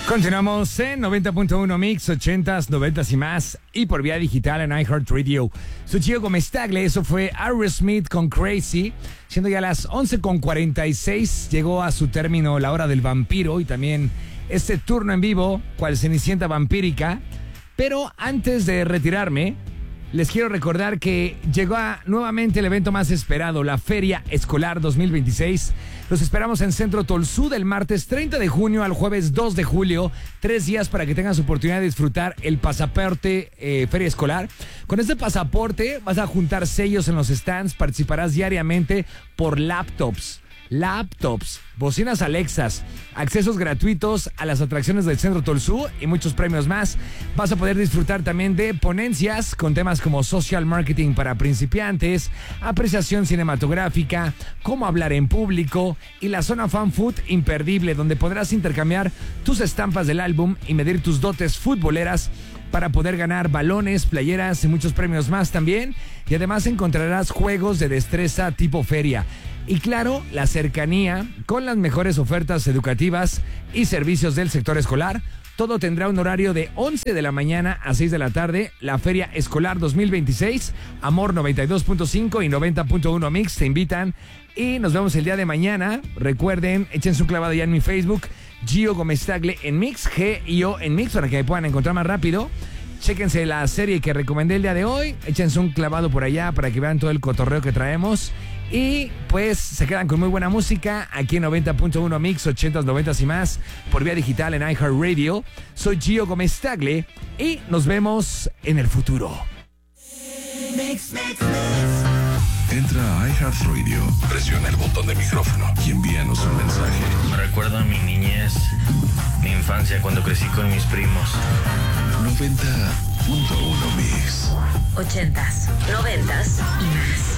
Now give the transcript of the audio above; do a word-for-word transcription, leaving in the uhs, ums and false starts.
Continuamos en noventa punto uno Mix, ochentas, noventas y más, y por vía digital en iHeartRadio. Soy Gio Gómez Tagle, eso fue Aerosmith con Crazy. Siendo ya las once con cuarenta y seis, llegó a su término la hora del vampiro y también este turno en vivo, cual Cenicienta vampírica. Pero antes de retirarme, les quiero recordar que llegó a, nuevamente el evento más esperado, la Feria Escolar dos mil veintiséis. Los esperamos en Centro Tolsú del martes treinta de junio al jueves dos de julio. Tres días para que tengas oportunidad de disfrutar el pasaporte eh, Feria Escolar. Con este pasaporte vas a juntar sellos en los stands, participarás diariamente por laptops. Laptops, bocinas Alexas, accesos gratuitos a las atracciones del Centro Tolsú y muchos premios más. Vas a poder disfrutar también de ponencias con temas como social marketing para principiantes, apreciación cinematográfica, cómo hablar en público y la zona fan food imperdible, donde podrás intercambiar tus estampas del álbum y medir tus dotes futboleras para poder ganar balones, playeras y muchos premios más también. Y además encontrarás juegos de destreza tipo feria. Y claro, la cercanía con las mejores ofertas educativas y servicios del sector escolar. Todo tendrá un horario de once de la mañana a seis de la tarde. La Feria Escolar dos mil veintiséis, Amor noventa y dos punto cinco y noventa punto uno Mix te invitan. Y nos vemos el día de mañana. Recuerden, échense un clavado ya en mi Facebook, Gio Gómez Tagle en Mix, G I O en Mix, para que me puedan encontrar más rápido. Chéquense la serie que recomendé el día de hoy. Échense un clavado por allá para que vean todo el cotorreo que traemos. Y pues se quedan con muy buena música aquí en noventa punto uno Mix, ochentas, noventas y más, por vía digital en iHeartRadio. Soy Gio Gómez Tagle y nos vemos en el futuro. Mix, mix, mix. Entra a iHeartRadio, presiona el botón de micrófono y envíanos un mensaje. Me recuerda a mi niñez, mi infancia cuando crecí con mis primos. noventa punto uno Mix. Ochentas, noventas y más.